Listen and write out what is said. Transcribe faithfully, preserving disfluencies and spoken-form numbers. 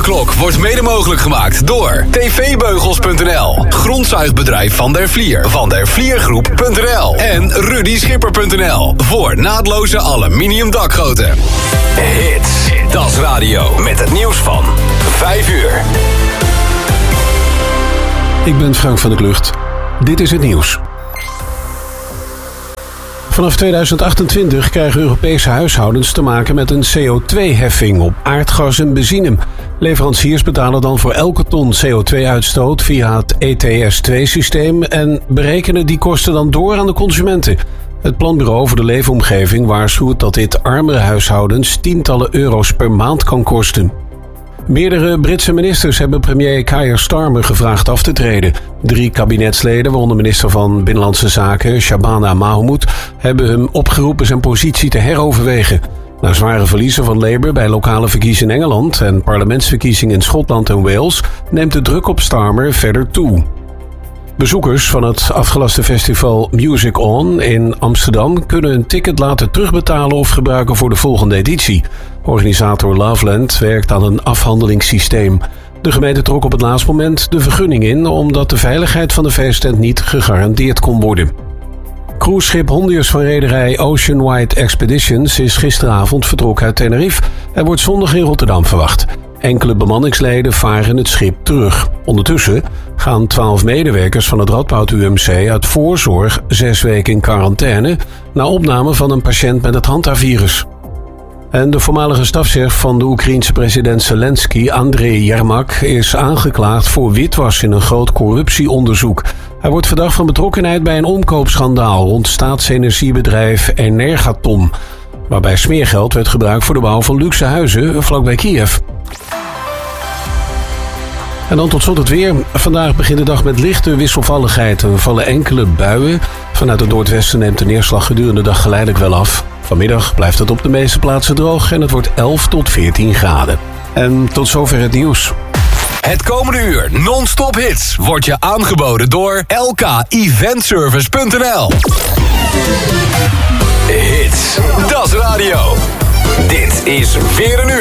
Avondklok wordt mede mogelijk gemaakt door tvbeugels punt n l, grondzuigbedrijf Van der Vlier, van der vliergroep punt n l en rudy schipper punt n l voor naadloze aluminium dakgoten. Hits, Das Radio met het nieuws van vijf uur. Ik ben Frank van der Klucht. Dit is het nieuws. Vanaf tweeduizend achtentwintig krijgen Europese huishoudens te maken met een C O twee heffing op aardgas en benzine. Leveranciers betalen dan voor elke ton C O twee uitstoot via het E T S twee systeem en berekenen die kosten dan door aan de consumenten. Het Planbureau voor de Leefomgeving waarschuwt dat dit armere huishoudens tientallen euro's per maand kan kosten. Meerdere Britse ministers hebben premier Keir Starmer gevraagd af te treden. Drie kabinetsleden, waaronder minister van Binnenlandse Zaken Shabana Mahmood, hebben hem opgeroepen zijn positie te heroverwegen. Na zware verliezen van Labour bij lokale verkiezingen in Engeland en parlementsverkiezingen in Schotland en Wales neemt de druk op Starmer verder toe. Bezoekers van het afgelaste festival Music On in Amsterdam kunnen een ticket laten terugbetalen of gebruiken voor de volgende editie. Organisator Loveland werkt aan een afhandelingssysteem. De gemeente trok op het laatste moment de vergunning in omdat de veiligheid van de feesttent niet gegarandeerd kon worden. Cruiseschip Hondius van rederij Ocean Wide Expeditions is gisteravond vertrokken uit Tenerife en wordt zondag in Rotterdam verwacht. Enkele bemanningsleden varen het schip terug. Ondertussen gaan twaalf medewerkers van het Radboud U M C uit voorzorg zes weken in quarantaine na opname van een patiënt met het Hanta-virus. En de voormalige stafchef van de Oekraïense president Zelensky, Andrei Yermak, is aangeklaagd voor witwas in een groot corruptieonderzoek. Hij wordt verdacht van betrokkenheid bij een omkoopschandaal rond staatsenergiebedrijf Energatom, waarbij smeergeld werd gebruikt voor de bouw van luxe huizen vlakbij Kiev. En dan tot slot het weer. Vandaag begint de dag met lichte wisselvalligheid. Er vallen enkele buien. Vanuit het noordwesten neemt de neerslag gedurende de dag geleidelijk wel af. Vanmiddag blijft het op de meeste plaatsen droog en het wordt elf tot veertien graden. En tot zover het nieuws. Het komende uur non-stop hits wordt je aangeboden door L K event service punt n l. Hits, Das Radio. Dit is weer een uur.